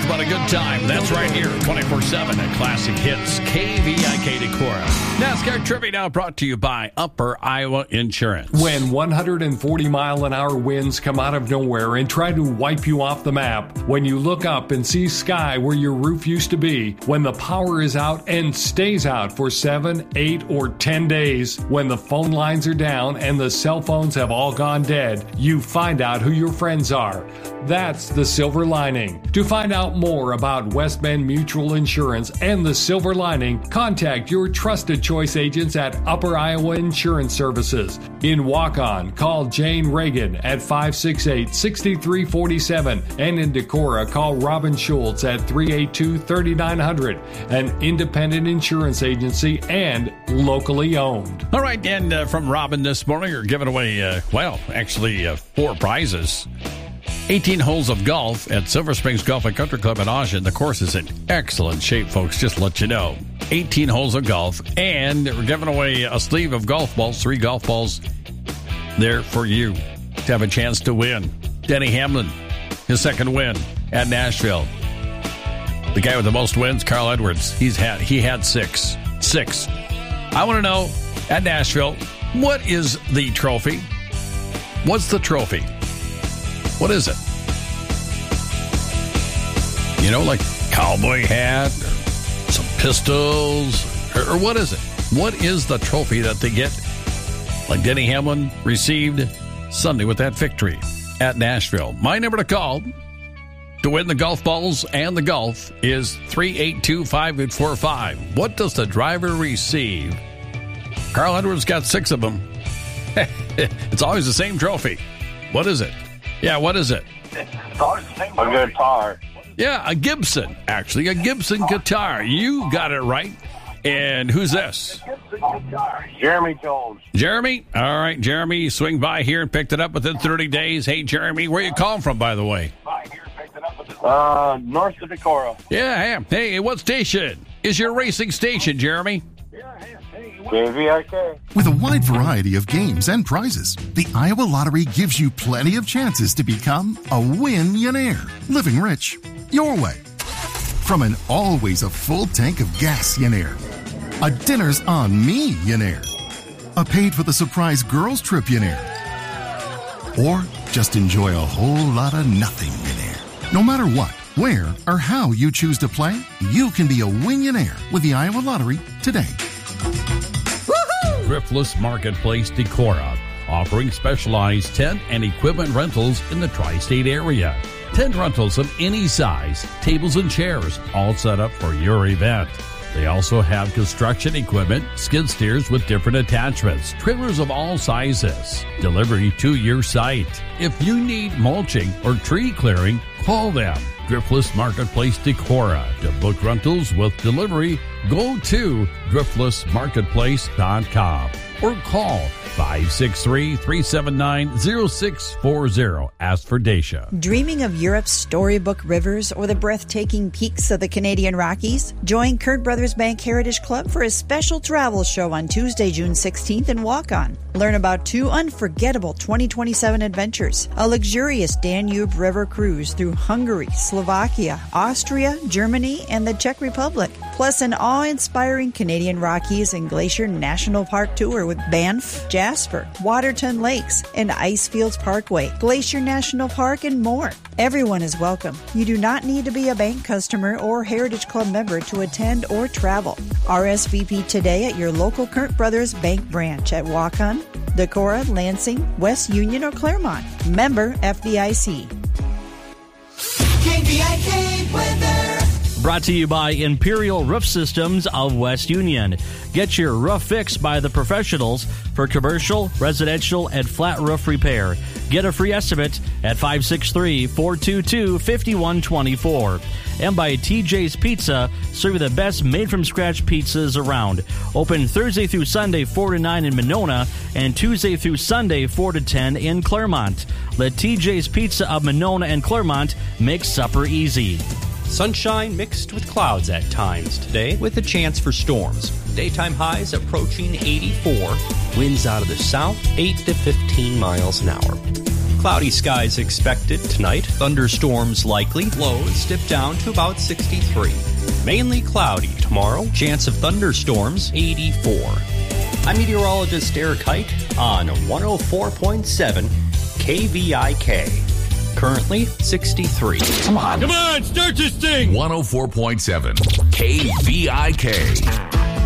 Talk about a good time. That's right here, 24/7 at Classic Hits, KVIK Decorah. NASCAR Trivia now brought to you by Upper Iowa Insurance. When 140-mile-an-hour winds come out of nowhere and try to wipe you off the map, when you look up and see sky where your roof used to be, when the power is out and stays out for 7, 8, or 10 days, when the phone lines are down and the cell phones have all gone dead, you find out who your friends are. That's the silver lining. To find out more about West Bend Mutual Insurance and the silver lining, contact your trusted choice agents at Upper Iowa Insurance Services. In Waukon, call Jane Reagan at 568-6347. And in Decorah, call Robin Schultz at 382-3900. An independent insurance agency and locally owned. All right, and from Robin this morning, we're giving away, 4 prizes. 18 holes of golf at Silver Springs Golf and Country Club in Austin. The course is in excellent shape, folks, just to let you know. 18 holes of golf, and we're giving away a sleeve of golf balls, 3 golf balls there for you to have a chance to win. Denny Hamlin, his second win at Nashville. The guy with the most wins, Carl Edwards, he had 6. I want to know, at Nashville, what is the trophy? What's the trophy? What is it? You know, like cowboy hat, or some pistols, or what is it? What is the trophy that they get, like Denny Hamlin received Sunday with that victory at Nashville? My number to call to win the golf balls and the golf is 382-5845. What does the driver receive? Carl Edwards got 6 of them. It's always the same trophy. What is it? Yeah, what is it? A guitar. Yeah, a Gibson, actually. A Gibson guitar. You got it right. And who's this? Jeremy Jones. Jeremy? All right, Jeremy, swing by here and picked it up within 30 days. Hey, Jeremy, where you calling from, by the way? North of Decorah. Yeah, hey, what station is your racing station, Jeremy? KVIK. With a wide variety of games and prizes, the Iowa Lottery gives you plenty of chances to become a win-yonaire, living rich your way. From an always a full tank of gas-yonaire, a dinner's on me-yonaire, a paid for the surprise girls trip-yonaire, or just enjoy a whole lot of nothing-yonaire. No matter what, where, or how you choose to play, you can be a win-yonaire with the Iowa Lottery today. Thriftless Marketplace Decorah, offering specialized tent and equipment rentals in the tri-state area. Tent rentals of any size, tables and chairs, all set up for your event. They also have construction equipment, skid steers with different attachments, trailers of all sizes, delivery to your site. If you need mulching or tree clearing, call them. Thriftless Marketplace Decorah. To book rentals with delivery, go to thriftlessmarketplace.com or call 563-379-0640. Ask for Dacia. Dreaming of Europe's storybook rivers or the breathtaking peaks of the Canadian Rockies? Join Kurt Brothers Bank Heritage Club for a special travel show on Tuesday, June 16th in Waukon. Learn about 2 unforgettable 2027 adventures. A luxurious Danube River cruise through Hungary, Slovakia, Austria, Germany, and the Czech Republic. Plus an awe-inspiring Canadian Rockies and Glacier National Park tour with Banff, Jasper, Waterton Lakes, and Icefields Parkway, Glacier National Park, and more. Everyone is welcome. You do not need to be a bank customer or Heritage Club member to attend or travel. RSVP today at your local Kurt Brothers Bank branch at Waukon, Decorah, Lansing, West Union, or Claremont. Member FDIC. KVIK weather. Brought to you by Imperial Roof Systems of West Union. Get your roof fixed by the professionals for commercial, residential, and flat roof repair. Get a free estimate at 563-422-5124. And by TJ's Pizza, serving the best made-from-scratch pizzas around. Open Thursday through Sunday 4 to 9 in Monona and Tuesday through Sunday 4 to 10 in Claremont. Let TJ's Pizza of Monona and Claremont make supper easy. Sunshine mixed with clouds at times today with a chance for storms. Daytime highs approaching 84. Winds out of the south 8 to 15 miles an hour. Cloudy skies expected tonight. Thunderstorms likely. Lows dip down to about 63. Mainly cloudy tomorrow. Chance of thunderstorms, 84. I'm meteorologist Eric Hike on 104.7 KVIK. Currently 63. Come on, start this thing! 104.7 KVIK.